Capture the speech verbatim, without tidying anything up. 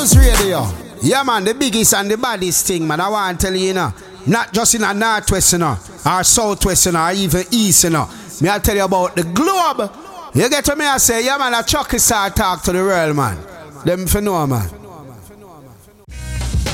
Radio. Yeah, man, the biggest and the baddest thing, man. I want to tell you, you know, not just in a northwest, you know, or southwest, you know, or even east, you know. Me, I'll tell you about the globe. You get to me, I say, yeah, man, a Chucky star talk to the world, man. Them for know, man.